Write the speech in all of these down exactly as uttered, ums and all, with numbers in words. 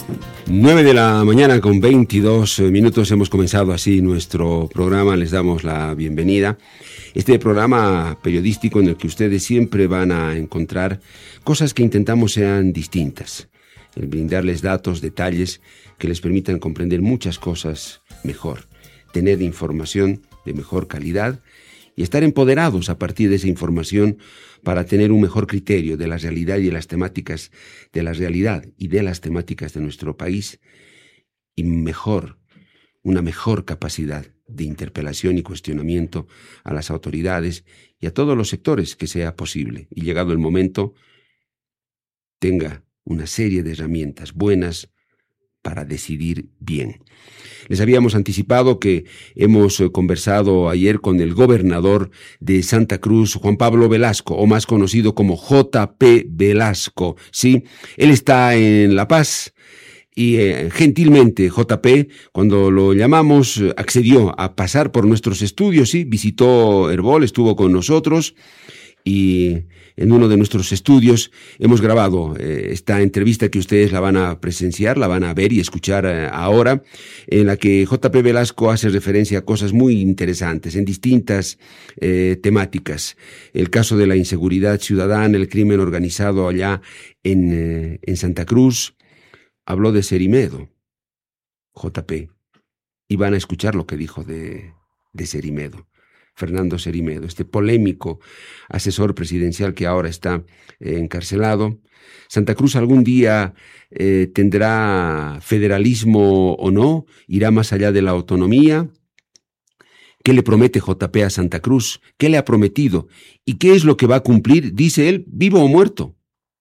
nueve de la mañana con veintidós minutos, hemos comenzado así nuestro programa, les damos la bienvenida. Este programa periodístico en el que ustedes siempre van a encontrar cosas que intentamos sean distintas, el brindarles datos, detalles que les permitan comprender muchas cosas mejor, tener información de mejor calidad y estar empoderados a partir de esa información para tener un mejor criterio de la realidad y de las temáticas, de la realidad y de las temáticas de nuestro país, y mejor, una mejor capacidad de interpelación y cuestionamiento a las autoridades y a todos los sectores que sea posible. Y llegado el momento, tenga una serie de herramientas buenas para decidir bien. Les habíamos anticipado que hemos conversado ayer con el gobernador de Santa Cruz, Juan Pablo Velasco, o más conocido como J P Velasco. Sí, él está en La Paz y eh, gentilmente J P, cuando lo llamamos, accedió a pasar por nuestros estudios, sí, visitó Herbol, estuvo con nosotros y en uno de nuestros estudios hemos grabado eh, esta entrevista que ustedes la van a presenciar, la van a ver y escuchar eh, ahora, en la que J P Velasco hace referencia a cosas muy interesantes en distintas eh, temáticas. El caso de la inseguridad ciudadana, el crimen organizado allá en, eh, en Santa Cruz. Habló de Cerimedo, J P, y van a escuchar lo que dijo de, de Cerimedo. Fernando Cerimedo, este polémico asesor presidencial que ahora está eh, encarcelado. ¿Santa Cruz algún día eh, tendrá federalismo o no? ¿Irá más allá de la autonomía? ¿Qué le promete J P a Santa Cruz? ¿Qué le ha prometido? ¿Y qué es lo que va a cumplir? Dice él, vivo o muerto.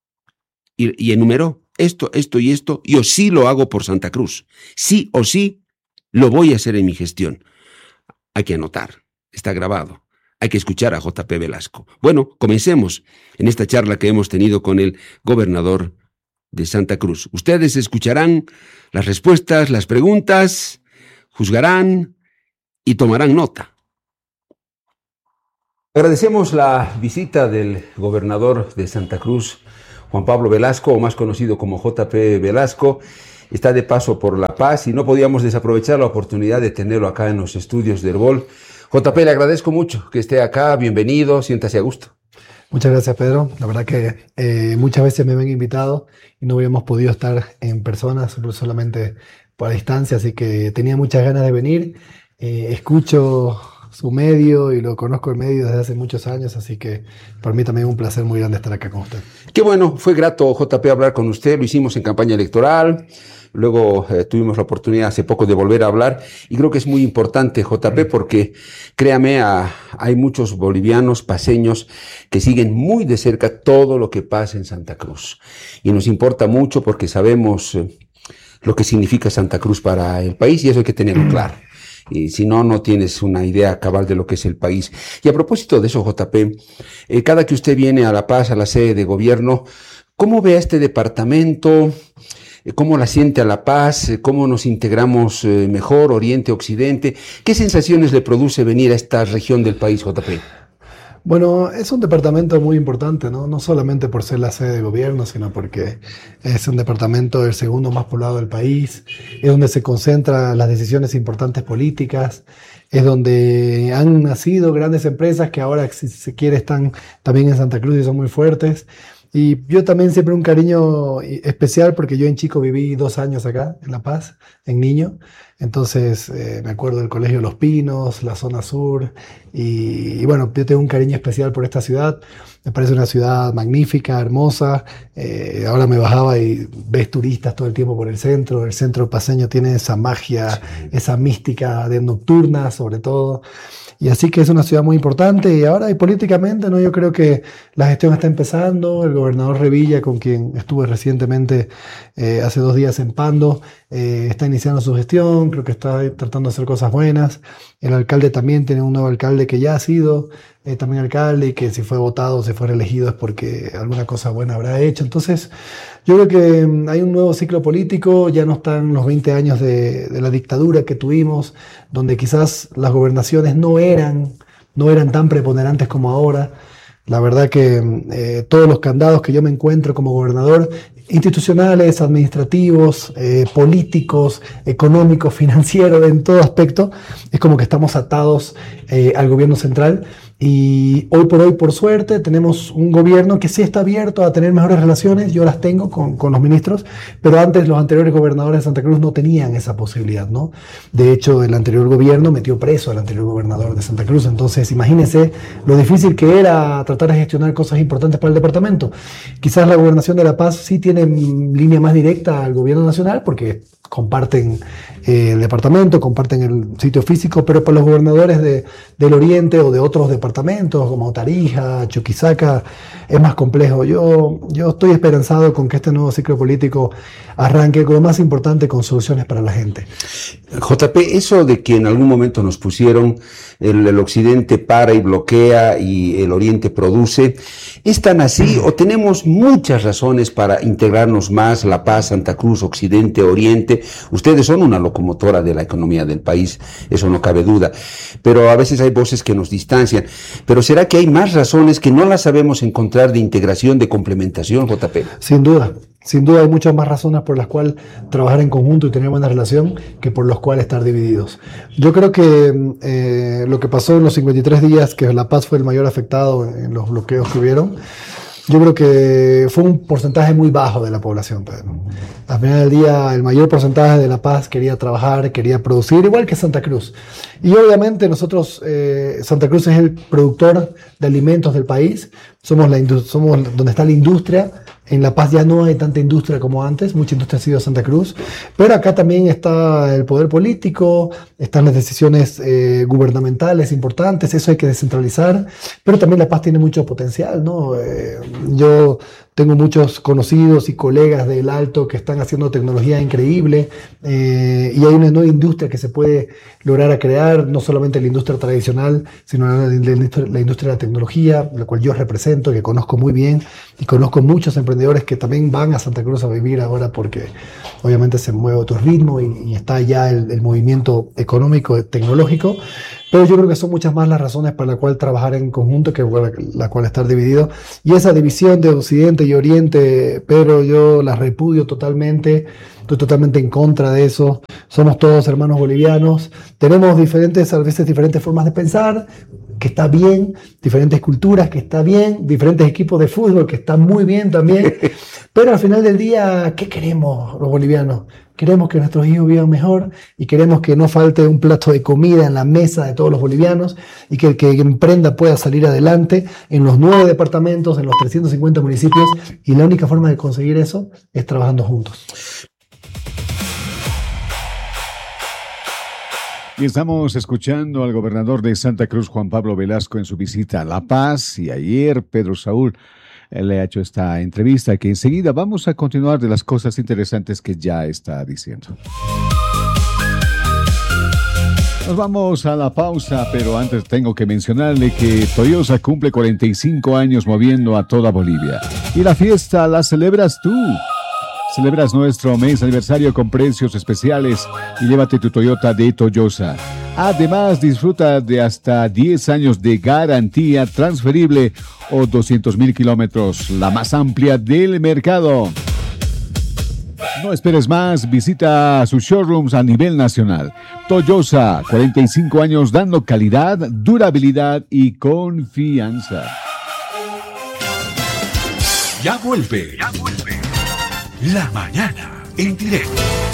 Y, y enumeró esto, esto y esto. Yo sí lo hago por Santa Cruz. Sí o sí lo voy a hacer en mi gestión. Hay que anotar. Está grabado. Hay que escuchar a J P Velasco. Bueno, comencemos en esta charla que hemos tenido con el gobernador de Santa Cruz. Ustedes escucharán las respuestas, las preguntas, juzgarán y tomarán nota. Agradecemos la visita del gobernador de Santa Cruz, Juan Pablo Velasco, o más conocido como J P Velasco. Está de paso por La Paz y no podíamos desaprovechar la oportunidad de tenerlo acá en los estudios de Herbol. J P, le agradezco mucho que esté acá, bienvenido, siéntase a gusto. Muchas gracias, Pedro. La verdad que eh, muchas veces me habían invitado y no habíamos podido estar en persona, solamente por distancia, así que tenía muchas ganas de venir. Eh, escucho su medio y lo conozco el medio desde hace muchos años, así que para mí también es un placer muy grande estar acá con usted. Qué bueno, fue grato, J P, hablar con usted, lo hicimos en campaña electoral. Luego eh, tuvimos la oportunidad hace poco de volver a hablar y creo que es muy importante, J P, porque créame, a, hay muchos bolivianos, paceños que siguen muy de cerca todo lo que pasa en Santa Cruz y nos importa mucho porque sabemos eh, lo que significa Santa Cruz para el país y eso hay que tenerlo claro. Y si no, no tienes una idea cabal de lo que es el país. Y a propósito de eso, J P, eh, cada que usted viene a La Paz, a la sede de gobierno, ¿cómo ve a este departamento? ¿Cómo la siente a La Paz? ¿Cómo nos integramos mejor, Oriente, Occidente? ¿Qué sensaciones le produce venir a esta región del país, J P? Bueno, es un departamento muy importante, ¿no? No solamente por ser la sede de gobierno, sino porque es un departamento el segundo más poblado del país, es donde se concentran las decisiones importantes políticas, es donde han nacido grandes empresas que ahora, si se quiere, están también en Santa Cruz y son muy fuertes. Y yo también siempre un cariño especial porque yo en chico viví dos años acá, en La Paz, en niño. Entonces eh, me acuerdo del Colegio Los Pinos, la zona sur. Y, y bueno, yo tengo un cariño especial por esta ciudad. Me parece una ciudad magnífica, hermosa. Eh, ahora me bajaba y ves turistas todo el tiempo por el centro. El centro paceño tiene esa magia, sí, esa mística de nocturna sobre todo. Y así que es una ciudad muy importante y ahora y políticamente, ¿no? Yo creo que la gestión está empezando. El gobernador Revilla, con quien estuve recientemente eh, hace dos días en Pando, eh, está iniciando su gestión, creo que está tratando de hacer cosas buenas. El alcalde también tiene un nuevo alcalde que ya ha sido eh, también alcalde y que si fue votado o si fue reelegido es porque alguna cosa buena habrá hecho. Entonces yo creo que hay un nuevo ciclo político, ya no están los veinte años de, de la dictadura que tuvimos, donde quizás las gobernaciones no eran, no eran tan preponderantes como ahora. La verdad que eh, todos los candados que yo me encuentro como gobernador institucionales, administrativos, eh, políticos, económicos, financieros, en todo aspecto. Es como que estamos atados eh, al gobierno central. Y hoy por hoy, por suerte, tenemos un gobierno que sí está abierto a tener mejores relaciones. Yo las tengo con, con los ministros, pero antes los anteriores gobernadores de Santa Cruz no tenían esa posibilidad, ¿no? De hecho, el anterior gobierno metió preso al anterior gobernador de Santa Cruz. Entonces, imagínense lo difícil que era tratar de gestionar cosas importantes para el departamento. Quizás la Gobernación de La Paz sí tiene línea más directa al gobierno nacional porque comparten eh, el departamento, comparten el sitio físico, pero para los gobernadores de, del Oriente o de otros departamentos como Tarija, Chuquisaca, es más complejo. Yo, yo estoy esperanzado con que este nuevo ciclo político arranque con lo más importante, con soluciones para la gente. J P, eso de que en algún momento nos pusieron el, el occidente para y bloquea y el oriente produce, ¿es tan así o tenemos muchas razones para integrarnos más, La Paz, Santa Cruz, occidente, oriente? Ustedes son una locomotora de la economía del país, eso no cabe duda, pero a veces hay voces que nos distancian. Pero ¿será que hay más razones que no las sabemos encontrar de integración, de complementación, J P? Sin duda. Sin duda hay muchas más razones por las cuales trabajar en conjunto y tener buena relación que por las cuales estar divididos. Yo creo que eh, lo que pasó en los cincuenta y tres días, que La Paz fue el mayor afectado en los bloqueos que hubieron, yo creo que fue un porcentaje muy bajo de la población, Pedro. Al final del día, el mayor porcentaje de La Paz quería trabajar, quería producir, igual que Santa Cruz. Y obviamente nosotros, eh, Santa Cruz es el productor de alimentos del país, somos, la somos donde está la industria. En La Paz ya no hay tanta industria como antes, mucha industria ha sido Santa Cruz, pero acá también está el poder político, están las decisiones eh, gubernamentales importantes, eso hay que descentralizar, pero también La Paz tiene mucho potencial, ¿no? Eh, yo tengo muchos conocidos y colegas del Alto que están haciendo tecnología increíble eh, y hay una nueva industria que se puede lograr a crear, no solamente la industria tradicional, sino la, la, industria, la industria de la tecnología, la cual yo represento, que conozco muy bien y conozco muchos emprendedores que también van a Santa Cruz a vivir ahora porque obviamente se mueve otro ritmo y, y está ya el, el movimiento económico, tecnológico. Pero yo creo que son muchas más las razones para la cual trabajar en conjunto que la, la cual estar dividido. Y esa división de Occidente y Oriente, pero yo la repudio totalmente. Estoy totalmente en contra de eso. Somos todos hermanos bolivianos. Tenemos diferentes, a veces diferentes formas de pensar, que está bien. Diferentes culturas, que está bien. Diferentes equipos de fútbol, que está muy bien también. Pero al final del día, ¿qué queremos los bolivianos? Queremos que nuestros hijos vivan mejor y queremos que no falte un plato de comida en la mesa de todos los bolivianos y que el que emprenda pueda salir adelante en los nueve departamentos, en los trescientos cincuenta municipios, y la única forma de conseguir eso es trabajando juntos. Y estamos escuchando al gobernador de Santa Cruz, Juan Pablo Velasco, en su visita a La Paz, y ayer Pedro Saúl le ha hecho esta entrevista que enseguida vamos a continuar de las cosas interesantes que ya está diciendo. Nos vamos a la pausa, pero antes tengo que mencionarle que Toyosa cumple cuarenta y cinco años moviendo a toda Bolivia. Y la fiesta la celebras tú. Celebras nuestro mes aniversario con precios especiales y llévate tu Toyota de Toyosa. Además, disfruta de hasta diez años de garantía transferible o doscientos mil kilómetros, la más amplia del mercado. No esperes más, visita sus showrooms a nivel nacional. Toyosa, cuarenta y cinco años dando calidad, durabilidad y confianza. Ya vuelve, ya vuelve. La mañana en directo.